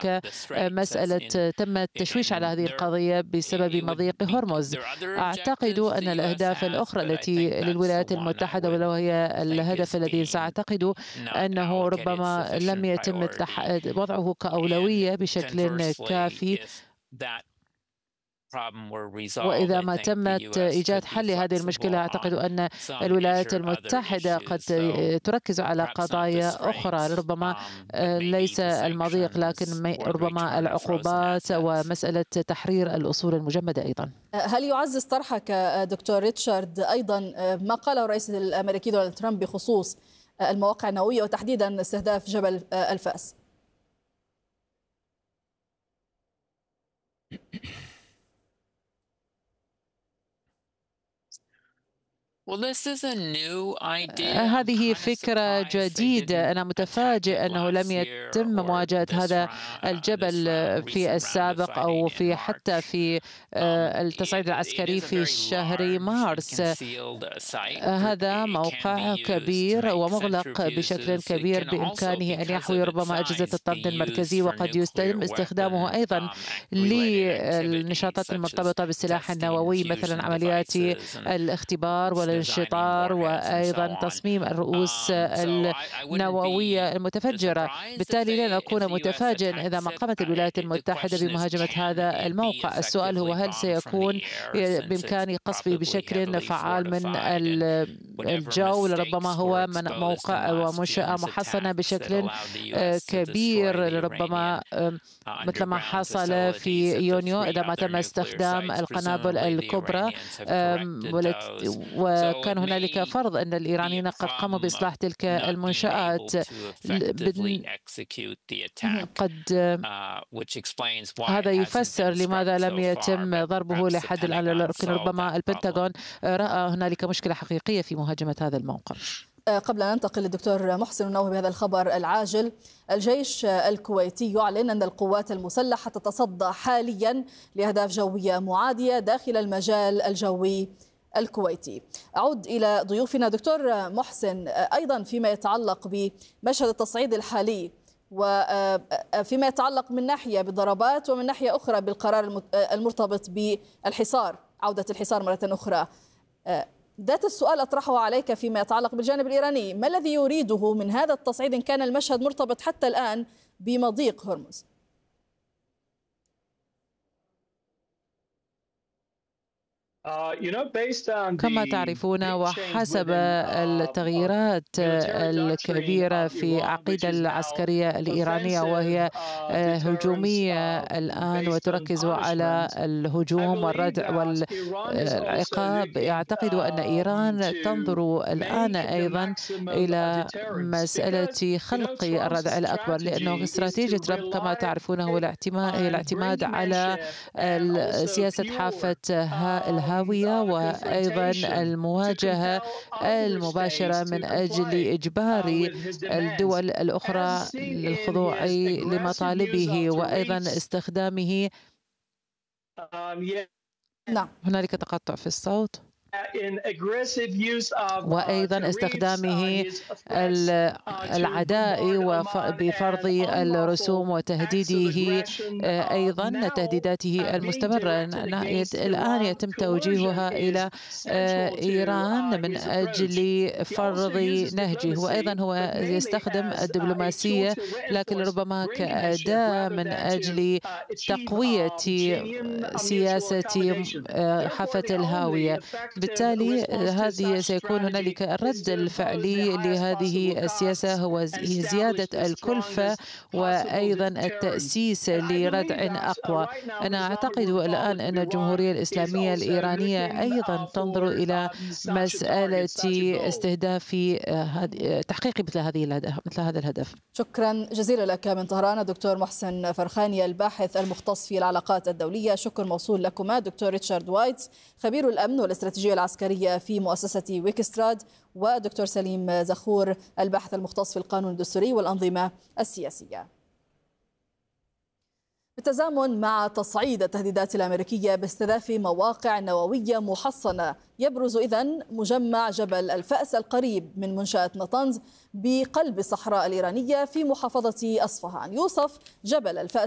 هنالك مسألة تم التشويش على هذه القضية بسبب مضيق هرمز. أعتقد أن الأهداف الأخرى التي للولايات المتحدة، ولو هي الهدف الذي سأعتقد أنه ربما لم يتم وضعه كأولوية بشكل كافي، وإذا ما تمت إيجاد حل لهذه المشكلة أعتقد أن الولايات المتحدة قد تركز على قضايا أخرى، ربما ليس المضيق لكن ربما العقوبات ومسألة تحرير الأصول المجمدة أيضا. هل يعزز طرحك دكتور ريتشارد أيضا ما قاله الرئيس الأمريكي دونالد ترامب بخصوص المواقع النووية وتحديدا استهداف جبل الفأس؟ هذه فكرة جديدة. أنا متفاجئ أنه لم يتم مواجهة هذا الجبل في السابق أو حتى في التصعيد العسكري في شهر مارس. هذا موقع كبير ومغلق بشكل كبير، بإمكانه أن يحوي ربما أجهزة الطرد المركزي، وقد يتم استخدامه أيضا للنشاطات المرتبطة بالسلاح النووي، مثلا عمليات الاختبار والانشطار وأيضا تصميم الرؤوس النووية المتفجرة. بالتالي لن أكون متفاجئا إذا ما قامت الولايات المتحدة بمهاجمة هذا الموقع. السؤال هو هل سيكون بإمكاني قصفه بشكل فعال من الجو؟ ربما هو من موقع ومنشأة محصنة بشكل كبير، ربما مثل ما حصل في يونيو إذا ما تم استخدام القنابل الكبرى، وكان هنالك فرض أن الإيرانيين قد قاموا بإصلاح تلك المنشآت. هذا يفسر لماذا لم يتم ضربه لحد الآن، لكن ربما البنتاغون رأى هنالك مشكلة حقيقية في مهاجمة هذا الموقع. قبل أن ننتقل للدكتور محسن ونوه بهذا الخبر العاجل، الجيش الكويتي يعلن أن القوات المسلحة تتصدى حاليا لأهداف جوية معادية داخل المجال الجوي الكويتي. أعود إلى ضيوفنا دكتور محسن، أيضا فيما يتعلق بمشهد التصعيد الحالي وفيما يتعلق من ناحية بالضربات ومن ناحية أخرى بالقرار المرتبط بالحصار، عودة الحصار مرة أخرى، ذات السؤال أطرحه عليك فيما يتعلق بالجانب الإيراني: ما الذي يريده من هذا التصعيد إن كان المشهد مرتبط حتى الآن بمضيق هرمز؟ كما تعرفون، وحسب التغييرات الكبيرة في العقيدة العسكرية الإيرانية، وهي هجومية الآن وتركز على الهجوم والردع والعقاب، أعتقد أن إيران تنظر الآن أيضا إلى مسألة خلق الردع الأكبر، لأنه استراتيجية ترامب كما تعرفون هو الاعتماد على سياسة حافة الهاوية، وأيضا المواجهة المباشرة من أجل إجبار الدول الأخرى للخضوع لمطالبه، وأيضا استخدامه. نعم، هنالك تقطع في الصوت. وأيضا استخدامه العداء بفرض الرسوم وتهديده، أيضا تهديداته المستمرة الآن يتم توجيهها إلى إيران من أجل فرض نهجه، وأيضا هو يستخدم الدبلوماسية لكن ربما كأداة من أجل تقوية سياسة حافة الهاوية. بالتالي هذه سيكون هنالك الرد الفعلي لهذه السياسة هو زيادة الكلفة وأيضا التأسيس لردع أقوى. أنا أعتقد الآن أن الجمهورية الإسلامية الإيرانية أيضا تنظر إلى مسألة استهداف تحقيق مثل هذا الهدف. شكرا جزيلا لك من طهران دكتور محسن فرخاني الباحث المختص في العلاقات الدولية. شكر موصول لكما دكتور ريتشارد وايتس خبير الأمن والاستراتيجية العسكرية في مؤسسة ويكستراد، ودكتور سليم زخور الباحث المختص في القانون الدستوري والأنظمة السياسية. بالتزامن مع تصعيد التهديدات الأمريكية باستهداف مواقع نووية محصنة، يبرز إذن مجمع جبل الفأس القريب من منشأة نطنز بقلب الصحراء الإيرانية في محافظة أصفهان. يوصف جبل الفأس